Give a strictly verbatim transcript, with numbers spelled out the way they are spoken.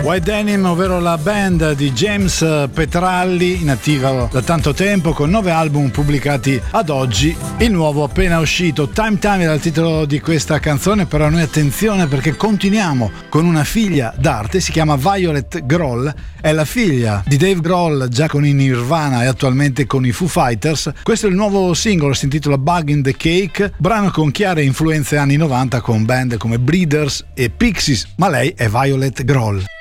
White Denim, ovvero la band di James Petralli, inattiva da tanto tempo con nove album pubblicati ad oggi. Il nuovo appena uscito, Time Time, era il titolo di questa canzone, però noi attenzione perché continuiamo con una figlia d'arte, si chiama Violet Grohl, è la figlia di Dave Grohl, già con i Nirvana e attualmente con i Foo Fighters. Questo è il nuovo singolo, si intitola Bug in the Cake, brano con chiare influenze anni novanta con band come Breeders e Pixies, ma lei è Violet Grohl.